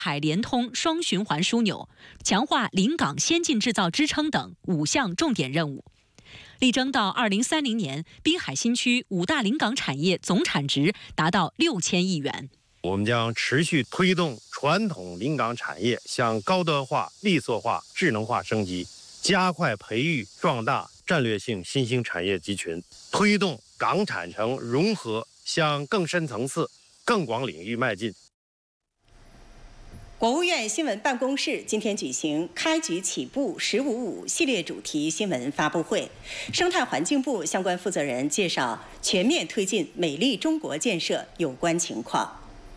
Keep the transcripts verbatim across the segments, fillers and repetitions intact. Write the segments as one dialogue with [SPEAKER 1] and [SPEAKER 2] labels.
[SPEAKER 1] 海联通双循环枢纽、强化临港先进制造支撑等五项重点任务。力争到二零三零年，滨海新区五大临港产业总产值达到六千亿元。
[SPEAKER 2] 我们将持续推动传统临港产业向高端化、利索化、智能化升级，加快培育壮大战略性新兴产业集群，推动港产城融合向更深层次、更广领域迈进。
[SPEAKER 3] 国务院新闻办公室今天举行开局起步十五五系列主题新闻发布会，生态环境部相关负责人介绍全面推进美丽中国建设有关情况。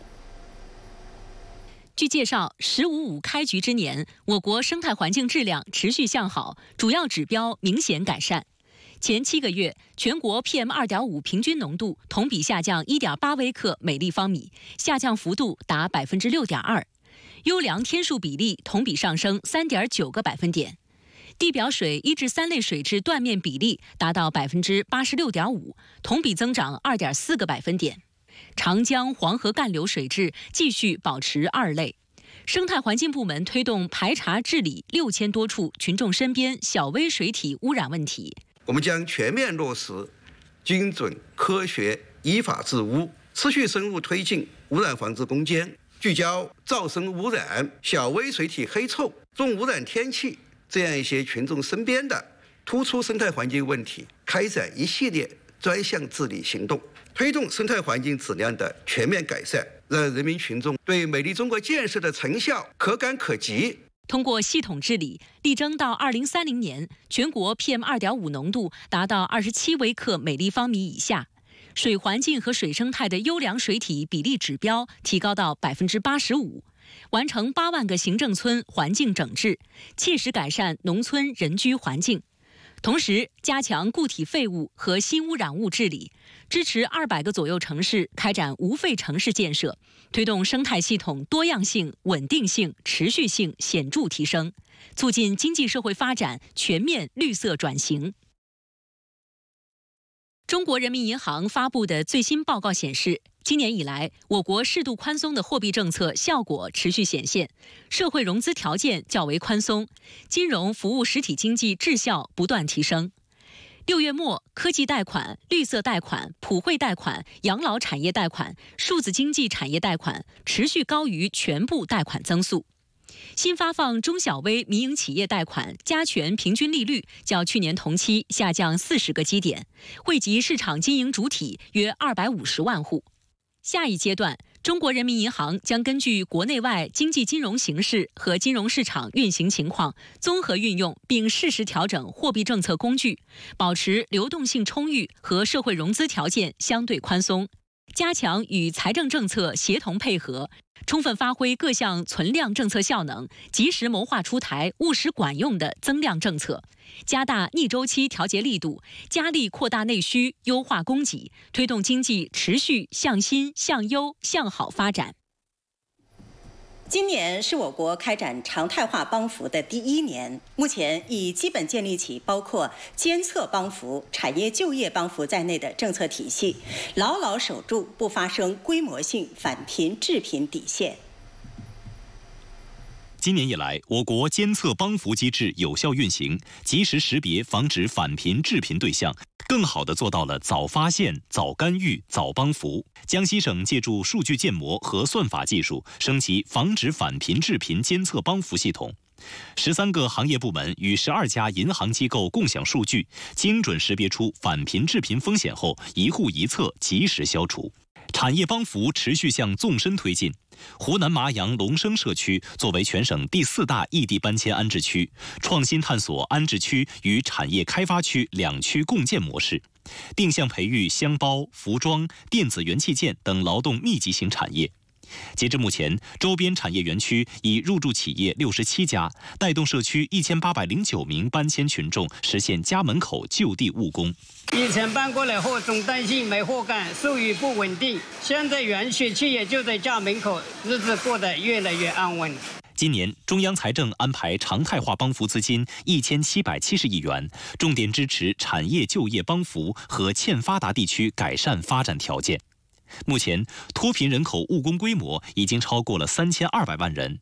[SPEAKER 1] 据介绍，十五五开局之年，我国生态环境质量持续向好，主要指标明显改善。前七个月，全国 P M 二点五 平均浓度同比下降 一点八微克每立方米，下降幅度达 百分之六点二。优良天数比例同比上升 三点九个百分点，地表水一至三类水质断面比例达到 百分之八十六点五，同比增长 二点四个百分点。长江、黄河干流水质继续保持二类。生态环境部门推动排查治理六千多处群众身边小微水体污染问题。
[SPEAKER 4] 我们将全面落实精准、科学、依法治污，持续深入推进污染防治攻坚。聚焦噪声污染、小微水体黑臭、重污染天气这样一些群众身边的突出生态环境问题，开展一系列专项治理行动，推动生态环境质量的全面改善，让人民群众对美丽中国建设的成效可感可及。
[SPEAKER 1] 通过系统治理，力争到二零三零年，全国 P M 二点五 浓度达到二十七微克每立方米以下。水环境和水生态的优良水体比例指标提高到 百分之八十五， 完成八万个行政村环境整治，切实改善农村人居环境。同时，加强固体废物和新污染物治理，支持二百个左右城市开展无废城市建设，推动生态系统多样性、稳定性、持续性显著提升，促进经济社会发展全面绿色转型。中国人民银行发布的最新报告显示，今年以来，我国适度宽松的货币政策效果持续显现，社会融资条件较为宽松，金融服务实体经济质效不断提升。六月末，科技贷款、绿色贷款、普惠贷款、养老产业贷款、数字经济产业贷款持续高于全部贷款增速。新发放中小微民营企业贷款加权平均利率较去年同期下降四十个基点，惠及市场经营主体约二百五十万户。下一阶段，中国人民银行将根据国内外经济金融形势和金融市场运行情况，综合运用并适时调整货币政策工具，保持流动性充裕和社会融资条件相对宽松，加强与财政政策协同配合，充分发挥各项存量政策效能，及时谋划出台务实管用的增量政策，加大逆周期调节力度，加力扩大内需，优化供给，推动经济持续向新、向优、向好发展。
[SPEAKER 3] 今年是我国开展常态化帮扶的第一年，目前已基本建立起包括监测帮扶、产业就业帮扶在内的政策体系，牢牢守住不发生规模性返贫致贫底线。
[SPEAKER 5] 今年以来，我国监测帮扶机制有效运行，及时识别防止返贫致贫对象，更好地做到了早发现、早干预、早帮扶。江西省借助数据建模和算法技术，升级防止返贫致贫监测帮扶系统。十三个行业部门与十二家银行机构共享数据，精准识别出返贫致贫风险后，一户一策及时消除。产业帮扶持续向纵深推进。湖南麻阳龙生社区作为全省第四大异地搬迁安置区，创新探索安置区与产业开发区两区共建模式，定向培育箱包、服装、电子元器件等劳动密集型产业。截至目前，周边产业园区已入驻企业六十七家，带动社区一千八百零九名搬迁群众实现家门口就地务工。
[SPEAKER 6] 以前搬过来后总担心没活干，收入不稳定，现在园区企业就在家门口，日子过得越来越安稳。
[SPEAKER 5] 今年，中央财政安排常态化帮扶资金一千七百七十亿元，重点支持产业就业帮扶和欠发达地区改善发展条件。目前，脱贫人口务工规模已经超过了三千二百万人，